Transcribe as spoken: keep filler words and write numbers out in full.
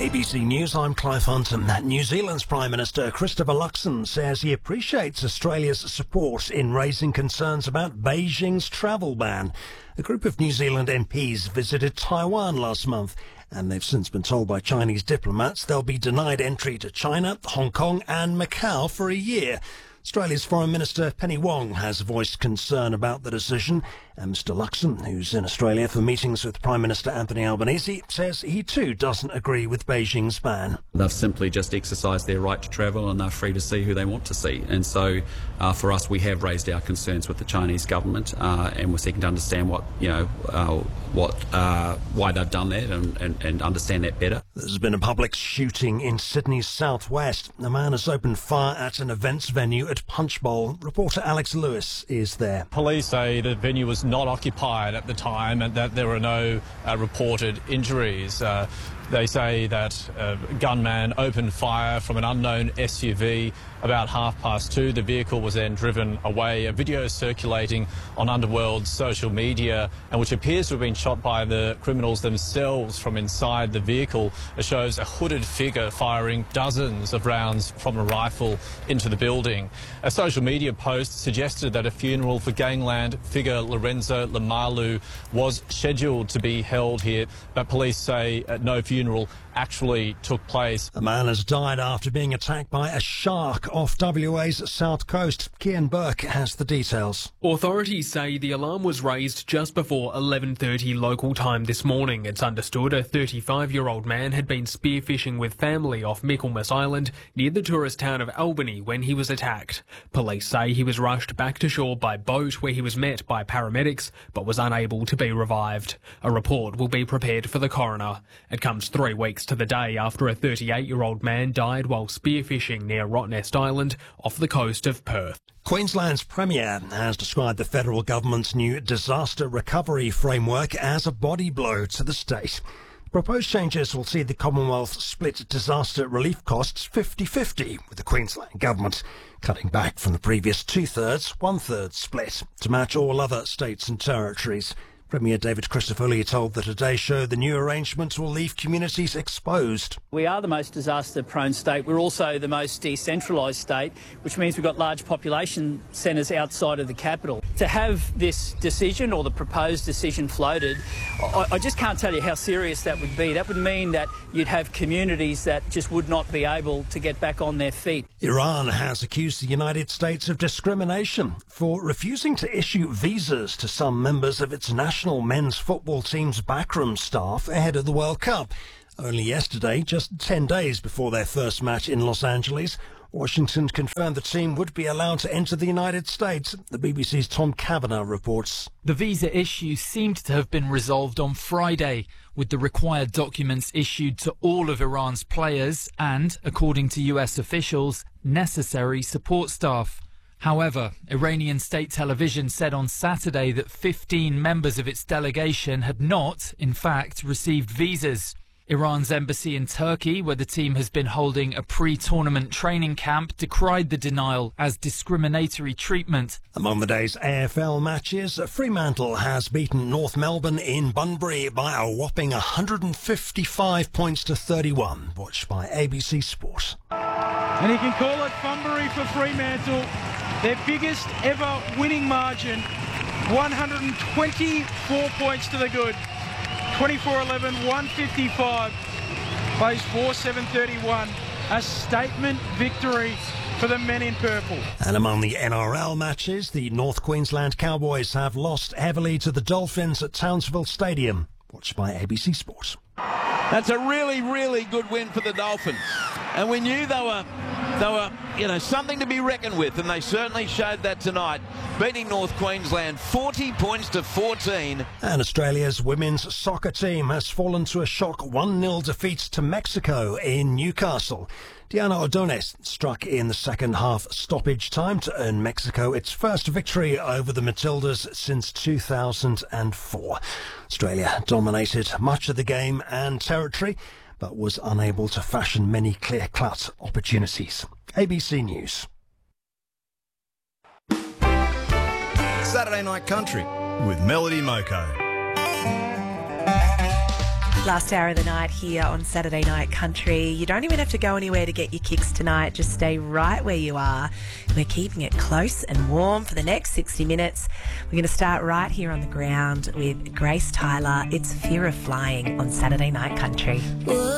A B C News, I'm Clive Hunton. New Zealand's Prime Minister Christopher Luxon says he appreciates Australia's support in raising concerns about Beijing's travel ban. A group of New Zealand M Ps visited Taiwan last month, and they've since been told by Chinese diplomats they'll be denied entry to China, Hong Kong and Macau for a year. Australia's Foreign Minister Penny Wong has voiced concern about the decision, and Mr Luxon, who's in Australia for meetings with Prime Minister Anthony Albanese, says he too doesn't agree with Beijing's ban. They've simply just exercised their right to travel and they're free to see who they want to see. And so uh, for us, we have raised our concerns with the Chinese government uh, and we're seeking to understand what, you know, uh, what, uh, why they've done that and, and, and understand that better. There's been a public shooting in Sydney's southwest. A man has opened fire at an events venue at Punchbowl. Reporter Alex Lewis is there. Police say the venue was not occupied at the time and that there were no uh, reported injuries. Uh, they say that a gunman opened fire from an unknown S U V about half past two. The vehicle was then driven away. A video circulating on Underworld's social media, and which appears to have been shot by the criminals themselves from inside the vehicle, shows a hooded figure firing dozens of rounds from a rifle into the building. A social media post suggested that a funeral for gangland figure Lorenzo Lamalu was scheduled to be held here, but police say uh, no funeral actually took place. A man has died after being attacked by a shark off W A's south coast. Kian Burke has the details. Authorities say the alarm was raised just before eleven thirty local time this morning. It's understood a thirty-five-year-old man had been spearfishing with family off Michaelmas Island near the tourist town of Albany when he was attacked. Police say he was rushed back to shore by boat where he was met by paramedics but was unable to be revived. A report will be prepared for the coroner. It comes three weeks to the day after a thirty-eight-year-old man died while spearfishing near Rottnest Island off the coast of Perth. Queensland's Premier has described the federal government's new disaster recovery framework as a body blow to the state. Proposed changes will see the Commonwealth split disaster relief costs fifty-fifty, with the Queensland government cutting back from the previous two-thirds, one-third split to match all other states and territories. Premier David Crisafulli told the Today Show the new arrangements will leave communities exposed. We are the most disaster-prone state. We're also the most decentralised state, which means we've got large population centres outside of the capital. To have this decision or the proposed decision floated, I, I just can't tell you how serious that would be. That would mean that you'd have communities that just would not be able to get back on their feet. Iran has accused the United States of discrimination for refusing to issue visas to some members of its national men's football team's backroom staff ahead of the World Cup. Only yesterday, just ten days before their first match in Los Angeles, Washington confirmed the team would be allowed to enter the United States. The B B C's Tom Kavanagh reports. The visa issue seemed to have been resolved on Friday, with the required documents issued to all of Iran's players and, according to U S officials, necessary support staff. However, Iranian state television said on Saturday that fifteen members of its delegation had not, in fact, received visas. Iran's embassy in Turkey, where the team has been holding a pre-tournament training camp, decried the denial as discriminatory treatment. Among the day's A F L matches, Fremantle has beaten North Melbourne in Bunbury by a whopping one hundred fifty-five points to thirty-one. Watched by A B C Sport. And you can call it Bunbury for Fremantle. Their biggest ever winning margin, one hundred twenty-four points to the good. twenty-four eleven, one fifty-five, plays four seven thirty-one. A statement victory for the men in purple. And among the N R L matches, the North Queensland Cowboys have lost heavily to the Dolphins at Townsville Stadium. Watched by A B C Sport. That's a really, really good win for the Dolphins. And we knew they were, they were, you know, something to be reckoned with, and they certainly showed that tonight, beating North Queensland forty points to fourteen. And Australia's women's soccer team has fallen to a shock one nil defeat to Mexico in Newcastle. Diana Ordonez struck in the second half stoppage time to earn Mexico its first victory over the Matildas since two thousand four. Australia dominated much of the game and territory, but was unable to fashion many clear-cut opportunities. A B C News. Saturday Night Country with Melody Moko. Last hour of the night here on Saturday Night Country. You don't even have to go anywhere to get your kicks tonight. Just stay right where you are. We're keeping it close and warm for the next sixty minutes. We're going to start right here on the ground with Grace Tyler. It's Fear of Flying on Saturday Night Country.